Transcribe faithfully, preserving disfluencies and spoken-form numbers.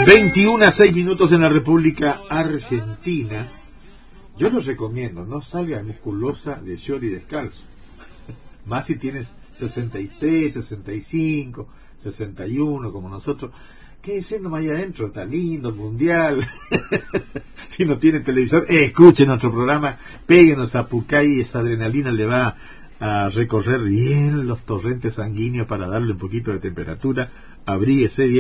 veintiuno a seis minutos en la República Argentina. Yo los recomiendo, no salga musculosa de short y descalzo. Más si tienes sesenta y tres, sesenta y cinco, sesenta y uno como nosotros. Quédese nomás ahí adentro, está lindo el mundial. Si no tiene televisor, eh, escuchen nuestro programa, péguenos a Pucay, esa adrenalina le va a recorrer bien los torrentes sanguíneos para darle un poquito de temperatura, abríguese bien.